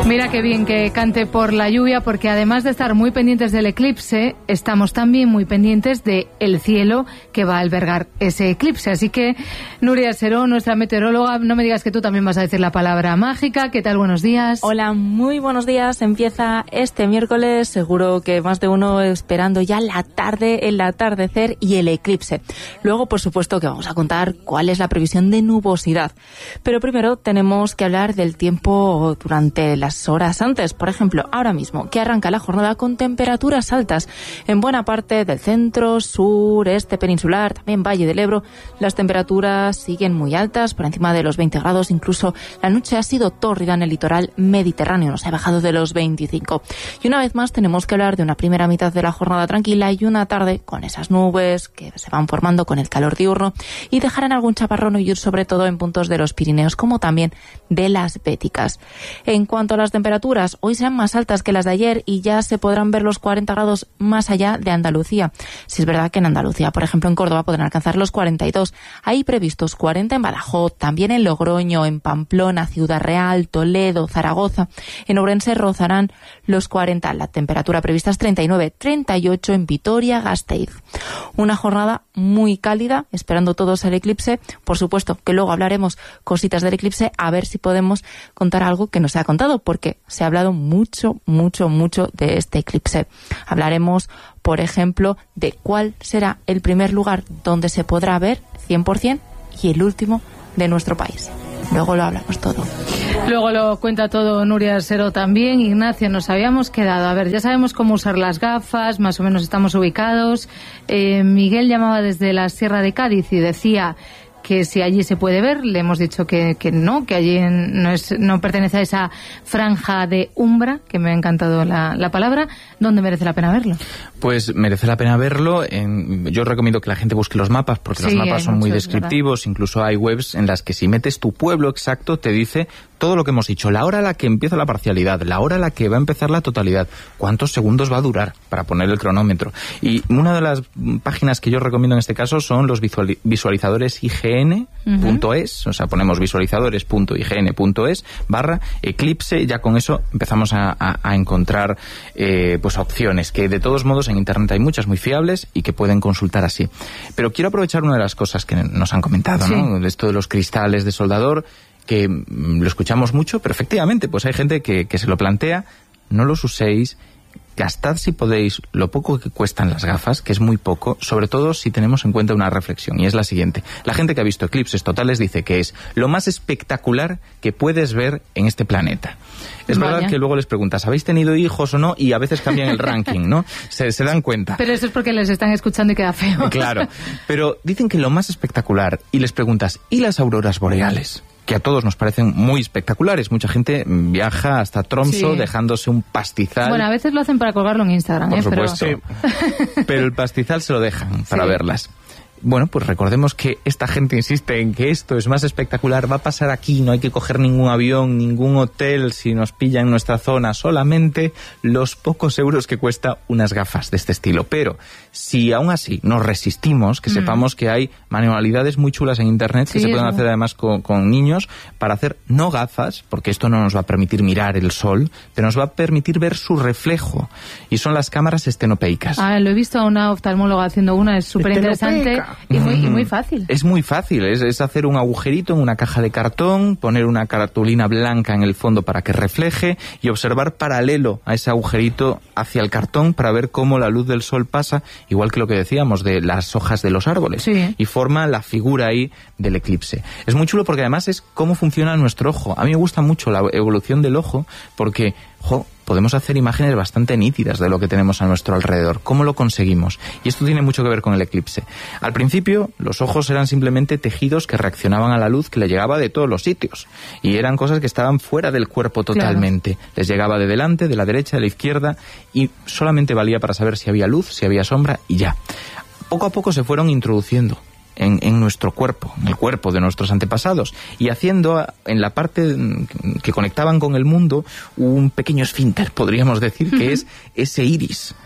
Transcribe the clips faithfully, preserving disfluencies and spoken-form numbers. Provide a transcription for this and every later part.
Mira qué bien que cante por la lluvia, porque además de estar muy pendientes del eclipse, estamos también muy pendientes del cielo que va a albergar ese eclipse. Así que, Nuria Serón, nuestra meteoróloga, no me digas que tú también vas a decir la palabra mágica. ¿Qué tal? Buenos días. Hola, muy buenos días. Empieza este miércoles, seguro que más de uno esperando ya la tarde, el atardecer y el eclipse. Luego, por supuesto, que vamos a contar cuál es la previsión de nubosidad. Pero primero tenemos que hablar del tiempo durante las horas antes. Por ejemplo, ahora mismo, que arranca la jornada con temperaturas altas en buena parte del centro, sur, este peninsular, también Valle del Ebro. Las temperaturas siguen muy altas, por encima de los veinte grados. Incluso la noche ha sido tórrida en el litoral mediterráneo, nos ha bajado de los veinticinco. Y una vez más tenemos que hablar de una primera mitad de la jornada tranquila y una tarde con esas nubes que se van formando con el calor diurno y dejarán algún chaparrón y sobre todo en puntos de los Pirineos, como también de las Béticas. En cuanto a las temperaturas, hoy serán más altas que las de ayer y ya se podrán ver los cuarenta grados más allá de Andalucía. Si es verdad que en Andalucía, por ejemplo en Córdoba, podrán alcanzar los cuarenta y dos. Hay previstos cuarenta en Badajoz, también en Logroño, en Pamplona, Ciudad Real, Toledo, Zaragoza. En Ourense rozarán los cuarenta. La temperatura prevista es treinta y nueve, treinta y ocho en Vitoria, Gasteiz. Una jornada muy cálida, esperando todos el eclipse. Por supuesto que luego hablaremos cositas del eclipse, a ver si podemos contar algo que no se ha contado, porque se ha hablado mucho, mucho, mucho de este eclipse. Hablaremos, por ejemplo, de cuál será el primer lugar donde se podrá ver cien por ciento y el último de nuestro país. Luego lo hablamos todo. Luego lo cuenta todo Nuria Seró también. Ignacio, nos habíamos quedado. A ver, ya sabemos cómo usar las gafas, más o menos estamos ubicados. Eh, Miguel llamaba desde la Sierra de Cádiz y decía que si allí se puede ver. Le hemos dicho que, que no, que allí no, es, no pertenece a esa franja de umbra, que me ha encantado la, la palabra. ¿Dónde merece la pena verlo? Pues merece la pena verlo. En, yo recomiendo que la gente busque los mapas, porque sí, los mapas son muchos, muy descriptivos. ¿Verdad? Incluso hay webs en las que si metes tu pueblo exacto, te dice todo lo que hemos dicho. La hora a la que empieza la parcialidad, la hora a la que va a empezar la totalidad, cuántos segundos va a durar para poner el cronómetro. Y una de las páginas que yo recomiendo en este caso son los visualizadores I G N punto es, uh-huh. O sea, ponemos visualizadores punto I G N punto es barra eclipse. Ya con eso empezamos a, a, a encontrar eh, pues opciones que de todos modos en internet hay muchas muy fiables y que pueden consultar así. Pero quiero aprovechar una de las cosas que nos han comentado, sí. ¿no? Esto de los cristales de soldador, que lo escuchamos mucho, pero efectivamente pues hay gente que, que se lo plantea. No los uséis. Gastad, si podéis, lo poco que cuestan las gafas, que es muy poco, sobre todo si tenemos en cuenta una reflexión, y es la siguiente. La gente que ha visto eclipses totales dice que es lo más espectacular que puedes ver en este planeta. Es Vaya. verdad que luego les preguntas, ¿habéis tenido hijos o no? Y a veces cambian el ranking, ¿no? Se, se dan cuenta. Pero eso es porque les están escuchando y queda feo. Claro, pero dicen que lo más espectacular, y les preguntas, ¿y las auroras boreales? Que a todos nos parecen muy espectaculares. Mucha gente viaja hasta Tromsø, sí, dejándose un pastizal. Bueno, a veces lo hacen para colgarlo en Instagram. Por ¿eh? supuesto. Pero... pero el pastizal se lo dejan para sí. verlas. Bueno, pues recordemos que esta gente insiste en que esto es más espectacular, va a pasar aquí, no hay que coger ningún avión, ningún hotel si nos pilla en nuestra zona, solamente los pocos euros que cuesta unas gafas de este estilo. Pero si aún así nos resistimos, que mm. sepamos que hay manualidades muy chulas en internet que sí, se pueden hacer además con, con niños para hacer no gafas, porque esto no nos va a permitir mirar el sol, pero nos va a permitir ver su reflejo, y son las cámaras estenopeicas. Ah, lo he visto a una oftalmóloga haciendo una, es súper interesante. Y muy, y muy fácil. Es muy fácil, es, es hacer un agujerito en una caja de cartón, poner una cartulina blanca en el fondo para que refleje y observar paralelo a ese agujerito hacia el cartón para ver cómo la luz del sol pasa, igual que lo que decíamos de las hojas de los árboles, sí. y forma la figura ahí del eclipse. Es muy chulo porque además es cómo funciona nuestro ojo. A mí me gusta mucho la evolución del ojo porque, jo, podemos hacer imágenes bastante nítidas de lo que tenemos a nuestro alrededor. ¿Cómo lo conseguimos? Y esto tiene mucho que ver con el eclipse. Al principio, los ojos eran simplemente tejidos que reaccionaban a la luz que le llegaba de todos los sitios. Y eran cosas que estaban fuera del cuerpo totalmente. Claro. Les llegaba de delante, de la derecha, de la izquierda, y solamente valía para saber si había luz, si había sombra, y ya. Poco a poco se fueron introduciendo En, en nuestro cuerpo, en el cuerpo de nuestros antepasados, y haciendo en la parte que conectaban con el mundo un pequeño esfínter, podríamos decir, que uh-huh. es ese iris.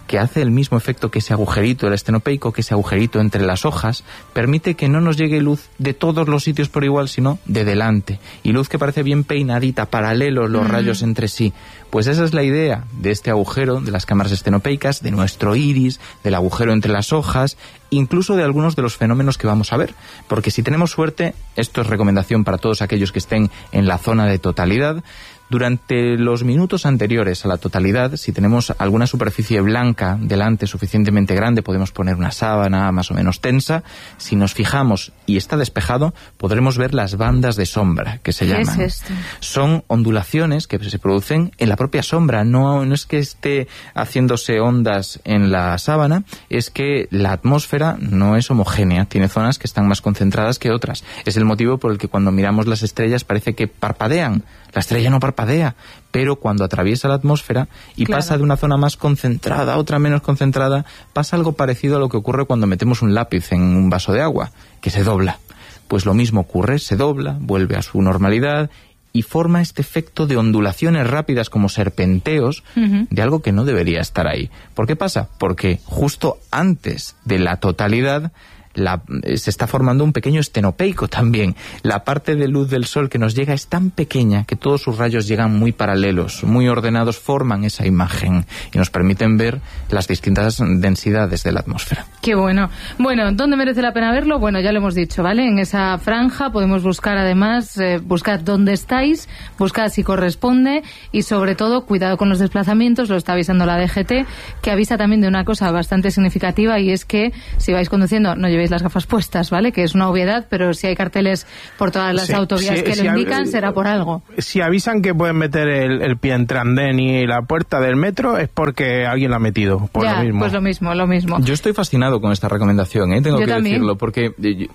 que hace el mismo efecto que ese agujerito del estenopeico, que ese agujerito entre las hojas, permite que no nos llegue luz de todos los sitios por igual, sino de delante. Y luz que parece bien peinadita, paralelos los mm. rayos entre sí. Pues esa es la idea de este agujero, de las cámaras estenopeicas, de nuestro iris, del agujero entre las hojas, incluso de algunos de los fenómenos que vamos a ver. Porque si tenemos suerte, esto es recomendación para todos aquellos que estén en la zona de totalidad, durante los minutos anteriores a la totalidad, si tenemos alguna superficie blanca delante suficientemente grande, podemos poner una sábana más o menos tensa. Si nos fijamos y está despejado, podremos ver las bandas de sombra, que se ¿Qué llaman. es esto? Son ondulaciones que se producen en la propia sombra. No, no es que esté haciéndose ondas en la sábana, es que la atmósfera no es homogénea. Tiene zonas que están más concentradas que otras. Es el motivo por el que cuando miramos las estrellas parece que parpadean. La estrella no parpadea, pero cuando atraviesa la atmósfera y claro. pasa de una zona más concentrada a otra menos concentrada, pasa algo parecido a lo que ocurre cuando metemos un lápiz en un vaso de agua, que se dobla. Pues lo mismo ocurre, se dobla, vuelve a su normalidad y forma este efecto de ondulaciones rápidas como serpenteos uh-huh. de algo que no debería estar ahí. ¿Por qué pasa? Porque justo antes de la totalidad La, se está formando un pequeño estenopeico también. La parte de luz del sol que nos llega es tan pequeña que todos sus rayos llegan muy paralelos, muy ordenados, forman esa imagen y nos permiten ver las distintas densidades de la atmósfera. Qué bueno. Bueno, ¿dónde merece la pena verlo? Bueno, ya lo hemos dicho, ¿vale? En esa franja podemos buscar además, eh, buscar dónde estáis, buscar si corresponde y sobre todo cuidado con los desplazamientos, lo está avisando la D G T, que avisa también de una cosa bastante significativa y es que si vais conduciendo no llevéis las gafas puestas, ¿vale? Que es una obviedad, pero si hay carteles por todas las sí, autovías sí, que si lo indican, av- será por algo. Si avisan que pueden meter el, el pie entre andén y la puerta del metro, es porque alguien la ha metido. Por ya, lo mismo. Pues lo mismo, lo mismo. Yo estoy fascinado con esta recomendación, ¿eh? Tengo yo que también. decirlo, porque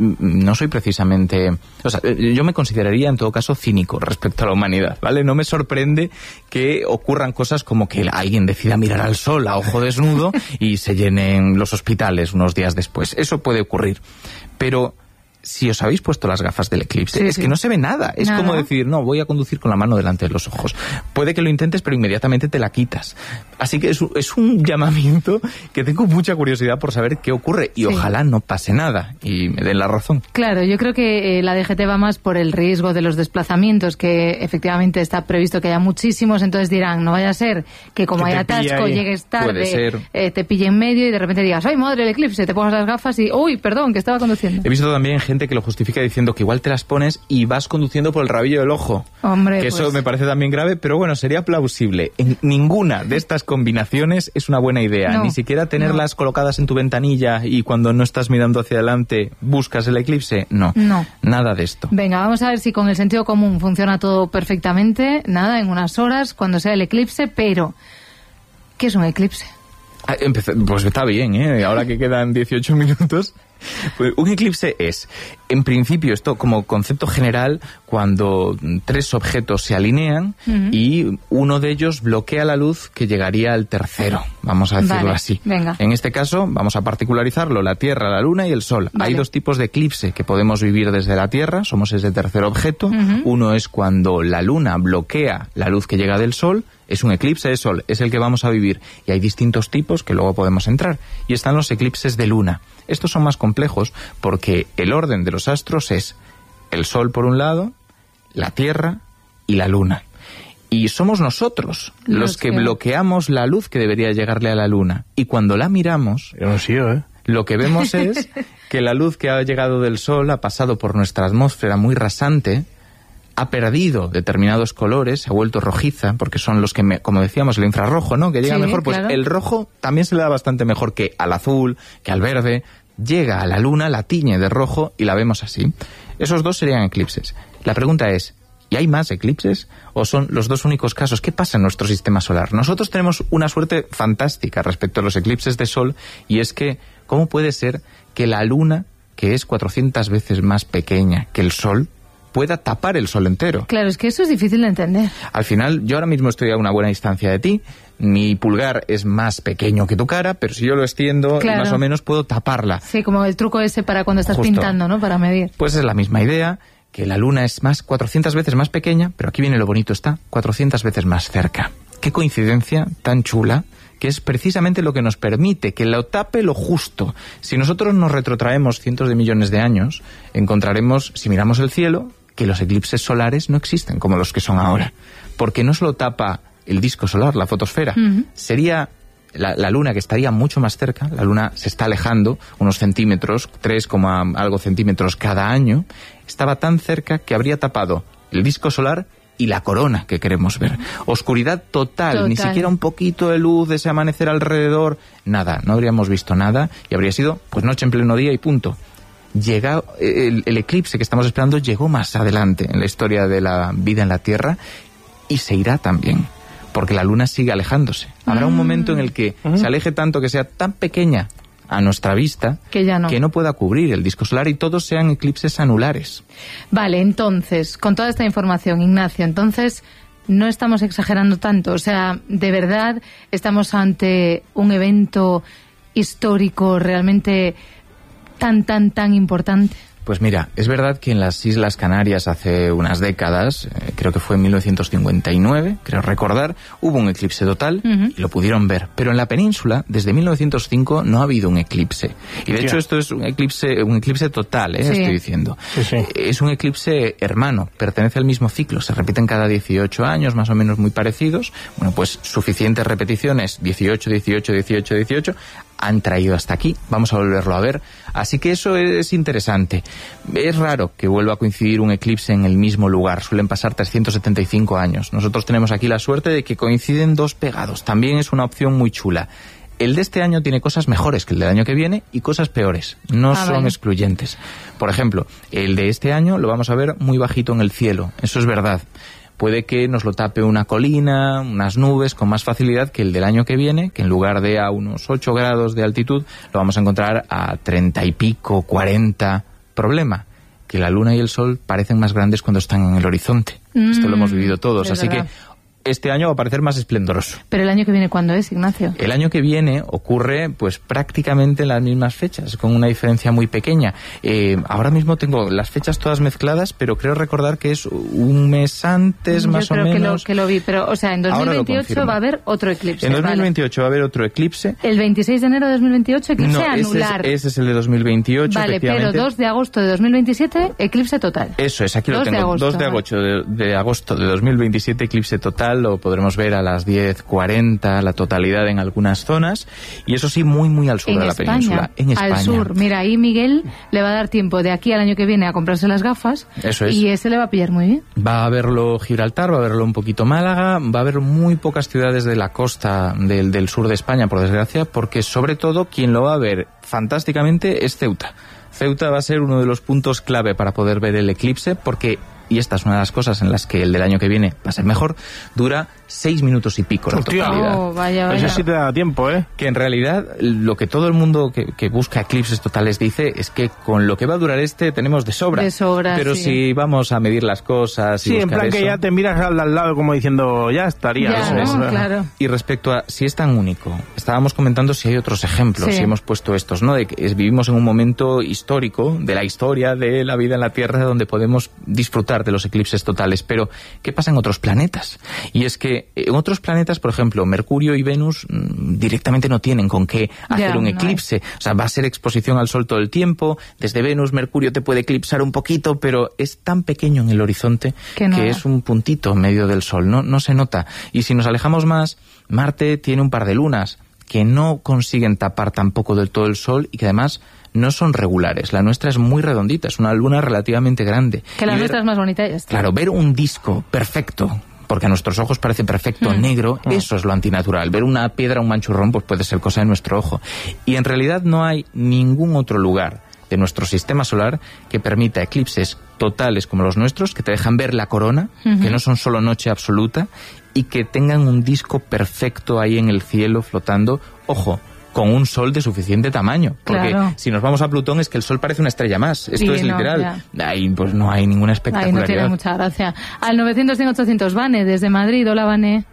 no soy precisamente... O sea, yo me consideraría en todo caso cínico respecto a la humanidad, ¿vale? No me sorprende que ocurran cosas como que alguien decida mirar al sol a ojo desnudo y se llenen los hospitales unos días después. Eso puede ocurrir. Pero si os habéis puesto las gafas del eclipse, sí, es sí. que no se ve nada. Es nada. Como decir, no, voy a conducir con la mano delante de los ojos. Puede que lo intentes, pero inmediatamente te la quitas. Así que es, es un llamamiento que tengo mucha curiosidad por saber qué ocurre. Y sí. ojalá no pase nada y me den la razón. Claro, yo creo que eh, la D G T va más por el riesgo de los desplazamientos, que efectivamente está previsto que haya muchísimos. Entonces dirán, no vaya a ser que como hay atasco, llegues tarde, eh, te pille en medio y de repente digas, ¡ay, madre, el eclipse! Te pongas las gafas y, ¡uy, perdón, que estaba conduciendo! He visto también gente que lo justifica diciendo que igual te las pones y vas conduciendo por el rabillo del ojo. Hombre, que pues... eso me parece también grave, pero bueno, sería plausible. En ninguna de estas combinaciones es una buena idea. No, Ni siquiera tenerlas no. colocadas en tu ventanilla y cuando no estás mirando hacia adelante buscas el eclipse. No, no. Nada de esto. Venga, vamos a ver si con el sentido común funciona todo perfectamente. Nada, en unas horas, cuando sea el eclipse, pero ¿qué es un eclipse? Ah, empecé, pues está bien, ¿eh? Ahora que quedan dieciocho minutos... Pues un eclipse es, en principio, esto como concepto general, cuando tres objetos se alinean uh-huh. y uno de ellos bloquea la luz que llegaría al tercero, vamos a decirlo vale, así. Venga. En este caso, vamos a particularizarlo, la Tierra, la Luna y el Sol. Vale. Hay dos tipos de eclipse que podemos vivir desde la Tierra, somos ese tercer objeto. Uh-huh. Uno es cuando la Luna bloquea la luz que llega del Sol, es un eclipse de Sol, es el que vamos a vivir. Y hay distintos tipos que luego podemos entrar. Y están los eclipses de Luna. Estos son más complejos porque el orden de los astros es el Sol por un lado, la Tierra y la Luna. Y somos nosotros los, los que, que bloqueamos la luz que debería llegarle a la Luna. Y cuando la miramos, Yo no sé, ¿eh? lo que vemos es que la luz que ha llegado del Sol ha pasado por nuestra atmósfera muy rasante, ha perdido determinados colores, se ha vuelto rojiza, porque son los que, me, como decíamos, el infrarrojo, ¿no? Que llega sí, mejor, pues claro. El rojo también se le da bastante mejor que al azul, que al verde. Llega a la Luna, la tiñe de rojo y la vemos así. Esos dos serían eclipses. La pregunta es, ¿y hay más eclipses? ¿O son los dos únicos casos? ¿Qué pasa en nuestro sistema solar? Nosotros tenemos una suerte fantástica respecto a los eclipses de Sol, y es que, ¿cómo puede ser que la Luna, que es cuatrocientas veces más pequeña que el Sol, pueda tapar el Sol entero? Claro, es que eso es difícil de entender. Al final, yo ahora mismo estoy a una buena distancia de ti, mi pulgar es más pequeño que tu cara, pero si yo lo extiendo, claro. más o menos puedo taparla. Sí, como el truco ese para cuando estás Justo. pintando, ¿no? Para medir. Pues es la misma idea, que la Luna es más cuatrocientas veces más pequeña, pero aquí viene lo bonito, está cuatrocientas veces más cerca. Qué coincidencia tan chula que es precisamente lo que nos permite que lo tape lo justo. Si nosotros nos retrotraemos cientos de millones de años, encontraremos, si miramos el cielo, que los eclipses solares no existen como los que son ahora, porque no solo tapa el disco solar, la fotosfera, uh-huh. sería la, la luna, que estaría mucho más cerca. La luna se está alejando unos centímetros, tres, algo centímetros cada año, estaba tan cerca que habría tapado el disco solar y la corona que queremos ver. Oscuridad total, total, ni siquiera un poquito de luz de ese amanecer alrededor, nada, no habríamos visto nada y habría sido pues noche en pleno día y punto. Llega, el, el eclipse que estamos esperando llegó más adelante en la historia de la vida en la Tierra y se irá también, porque la luna sigue alejándose. Habrá mm. un momento en el que mm. se aleje tanto, que sea tan pequeña a nuestra vista, que, ya no. que no pueda cubrir el disco solar y todos sean eclipses anulares. Vale, entonces, con toda esta información, Ignacio, entonces no estamos exagerando tanto. O sea, de verdad estamos ante un evento histórico realmente tan, tan, tan importante. Pues mira, es verdad que en las Islas Canarias hace unas décadas, eh, creo que fue en mil novecientos cincuenta y nueve, creo recordar, hubo un eclipse total uh-huh. y lo pudieron ver. Pero en la península, desde mil novecientos cinco, no ha habido un eclipse. Y de hecho esto es un eclipse un eclipse total, eh, sí. estoy diciendo. Sí, sí. Es un eclipse hermano, pertenece al mismo ciclo, se repiten cada dieciocho años, más o menos muy parecidos. Bueno, pues suficientes repeticiones, dieciocho, dieciocho, dieciocho, dieciocho, han traído hasta aquí, vamos a volverlo a ver. Así que eso es interesante. Es raro que vuelva a coincidir un eclipse en el mismo lugar, suelen pasar trescientos setenta y cinco años. Nosotros tenemos aquí la suerte de que coinciden dos pegados, también es una opción muy chula. El de este año tiene cosas mejores que el del año que viene y cosas peores, no ah, son vale. excluyentes. Por ejemplo, el de este año lo vamos a ver muy bajito en el cielo, eso es verdad. Puede que nos lo tape una colina, unas nubes, con más facilidad que el del año que viene, que en lugar de a unos ocho grados de altitud, lo vamos a encontrar a treinta y pico, cuarenta. Problema, que la luna y el sol parecen más grandes cuando están en el horizonte. Mm, Esto lo hemos vivido todos, así verdad. que este año va a parecer más esplendoroso. ¿Pero el año que viene cuándo es, Ignacio? El año que viene ocurre pues prácticamente en las mismas fechas, con una diferencia muy pequeña. Eh, ahora mismo tengo las fechas todas mezcladas, pero creo recordar que es un mes antes, Yo más creo o menos. Que lo, que lo vi, pero o sea, en dos mil veintiocho va a haber otro eclipse. En dos mil veintiocho vale. va a haber otro eclipse. ¿El veintiséis de enero de dos mil veintiocho, eclipse no, anular? Ese es, ese es el de dos mil veintiocho, vale, efectivamente. Pero dos de agosto de dos mil veintisiete, eclipse total. Eso es, aquí lo tengo. De agosto, dos de agosto de, de agosto de dos mil veintisiete, eclipse total, lo podremos ver a las diez cuarenta, la totalidad en algunas zonas, y eso sí, muy, muy al sur en de la España, península. En España. Al sur. Mira, ahí Miguel le va a dar tiempo de aquí al año que viene a comprarse las gafas. Eso es. Y ese le va a pillar muy bien. Va a verlo Gibraltar, va a verlo un poquito Málaga, va a haber muy pocas ciudades de la costa del, del sur de España, por desgracia, porque sobre todo quien lo va a ver fantásticamente es Ceuta. Ceuta va a ser uno de los puntos clave para poder ver el eclipse, porque, y esta es una de las cosas en las que el del año que viene va a ser mejor, dura seis minutos y pico la Hostia. totalidad. Oh, vaya, vaya. Eso sí te da tiempo, ¿eh? Que en realidad lo que todo el mundo que, que busca eclipses totales dice es que con lo que va a durar este tenemos de sobra. De sobra, Pero sí. si vamos a medir las cosas y sí, en buscar plan eso, que ya te miras al, al lado como diciendo, ya estaría. Ya, ¿no? ¿no? Claro. Y respecto a si es tan único, estábamos comentando si hay otros ejemplos, sí. si hemos puesto estos, ¿no? De que es, vivimos en un momento histórico de la historia de la vida en la Tierra donde podemos disfrutar de los eclipses totales, pero ¿qué pasa en otros planetas? Y es que en otros planetas, por ejemplo, Mercurio y Venus mmm, directamente no tienen con qué hacer ya, un eclipse. No o sea, va a ser exposición al sol todo el tiempo. Desde Venus, Mercurio te puede eclipsar un poquito, pero es tan pequeño en el horizonte que, no. que es un puntito en medio del sol. No, no se nota. Y si nos alejamos más, Marte tiene un par de lunas que no consiguen tapar tampoco del todo el sol y que además no son regulares. La nuestra es muy redondita, es una luna relativamente grande. Que la y nuestra ver, es más bonita y ya está. Claro, ver un disco perfecto, porque a nuestros ojos parece perfecto, mm. negro, mm. eso es lo antinatural. Ver una piedra, un manchurrón, pues puede ser cosa de nuestro ojo. Y en realidad no hay ningún otro lugar de nuestro sistema solar que permita eclipses totales como los nuestros, que te dejan ver la corona, uh-huh. que no son solo noche absoluta, y que tengan un disco perfecto ahí en el cielo flotando, ojo, con un sol de suficiente tamaño. Porque claro. si nos vamos a Plutón es que el sol parece una estrella más. Esto sí, es literal. No, ahí pues no hay ninguna espectacularidad. Ahí no tiene mucha gracia. Al novecientos cien ochocientos, Vane, desde Madrid. Hola, Vane.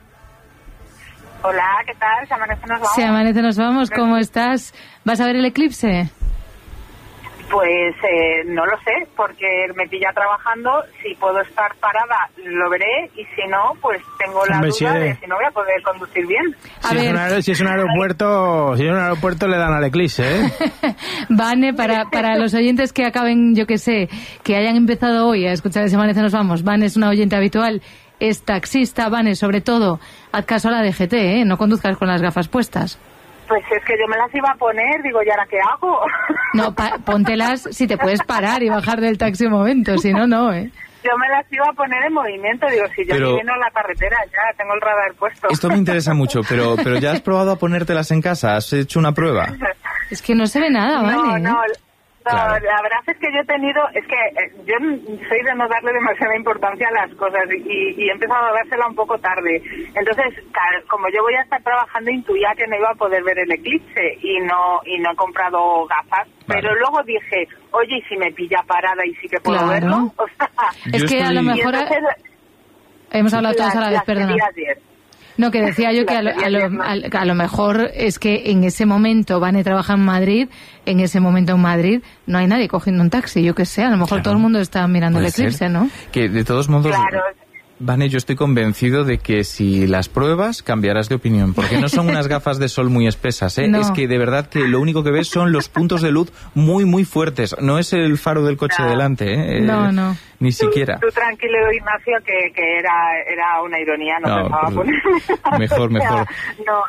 Hola, ¿qué tal? ¿Se amanece nos vamos? Se amanece nos vamos. ¿Cómo estás? ¿Vas a ver el eclipse? Pues eh, no lo sé, porque me pilla trabajando. Si puedo estar parada, lo veré, y si no, pues tengo la Hombre, duda si es... de si no voy a poder conducir bien. Si es, una, si es un aeropuerto, si es un aeropuerto le dan al eclipse, ¿eh? Vane, para, para los oyentes que acaben, yo que sé, que hayan empezado hoy a escuchar Ese Amanece Nos Vamos, Vane es una oyente habitual, es taxista. Vane, sobre todo, haz caso a la D G T, ¿eh? No conduzcas con las gafas puestas. Pues es que yo me las iba a poner, digo, ¿y ahora qué hago? No, pa- póntelas si te puedes parar y bajar del taxi un momento, si no, no, ¿eh? Yo me las iba a poner en movimiento, digo, si yo Pero... me vino a la carretera, ya tengo el radar puesto. Esto me interesa mucho, pero, pero ¿ya has probado a ponértelas en casa? ¿Has hecho una prueba? Es que no se ve nada, Vane. No, no, ¿eh? no, Claro. la verdad es que yo he tenido, es que eh, yo soy de no darle demasiada importancia a las cosas y, y he empezado a dársela un poco tarde. Entonces, ca- como yo voy a estar trabajando, intuía que no iba a poder ver el eclipse y no y no he comprado gafas. Vale. Pero luego dije, oye, ¿y si me pilla parada y sí que puedo Claro. verlo? O sea, Es Yo que a estoy- lo y mejor... entonces, Hemos hablado todos a la vez, las perdona. quería ayer. No, que decía yo que a lo, a, lo, a lo mejor es que en ese momento Vane trabaja en Madrid, en ese momento en Madrid no hay nadie cogiendo un taxi, yo que sé, a lo mejor Claro. todo el mundo está mirando el Puede eclipse, ser. ¿no? Que de todos modos... Claro. Vane, yo estoy convencido de que si las pruebas cambiarás de opinión, porque no son unas gafas de sol muy espesas, ¿eh? No. Es que de verdad que lo único que ves son los puntos de luz muy, muy fuertes. No es el faro del coche No. delante, ¿eh? No, Eh, no. Ni siquiera. Tú, tú tranquilo, Ignacio, que, que era, era una ironía, no, No, pensaba pues, ponerme. mejor, mejor. No.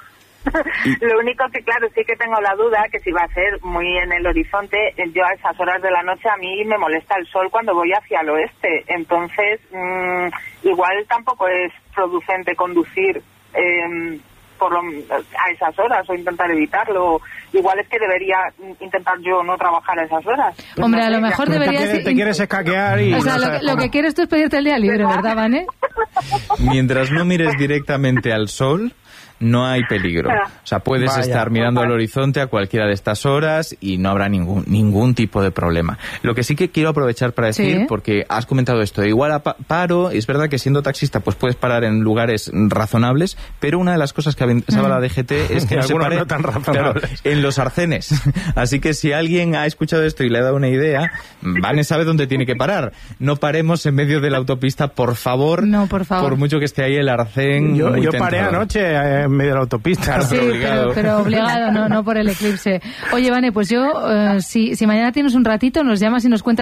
Lo único que, claro, sí que tengo la duda, que si va a ser muy en el horizonte, yo a esas horas de la noche a mí me molesta el sol cuando voy hacia el oeste. Entonces, mmm, igual tampoco es producente conducir eh, por lo, a esas horas o intentar evitarlo. Igual es que debería intentar yo no trabajar a esas horas. Hombre, a lo No sé, mejor ya- Te deberías... quieres, te quieres escaquear y... O sea, no lo, sabes que- lo cómo. que quieres tú es pedirte el día libre, ¿verdad, Vane? Mientras no mires directamente al sol, no hay peligro. O sea, puedes Vaya. estar mirando al horizonte a cualquiera de estas horas y no habrá ningún ningún tipo de problema. Lo que sí que quiero aprovechar para decir, Sí. porque has comentado esto, igual a pa- paro, es verdad que siendo taxista pues puedes parar en lugares razonables, pero una de las cosas que avisaba Mm. la D G T es que Y no se algunos pare no tan razonables. claro, en los arcenes. Así que si alguien ha escuchado esto y le ha dado una idea, Vane sabe dónde tiene que parar. No paremos en medio de la autopista, por favor. No, por favor. Por mucho que esté ahí el arcén. Yo, muy yo paré tentador. anoche eh, en medio de la autopista. Claro, Sí, pero pero obligado. obligado, pero obligado no, no por el eclipse. Oye, Vane, pues yo, eh, si, si mañana tienes un ratito, nos llamas y nos cuentas